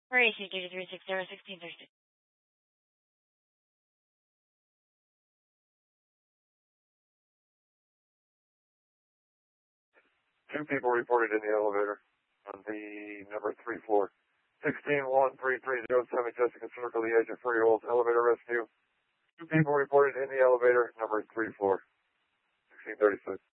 For AC 3360 Two people reported in the elevator on the number 3 floor. 161330 Jessica Circle, the agent for your old elevator rescue. Two people reported in the elevator, number 3 floor. 1636.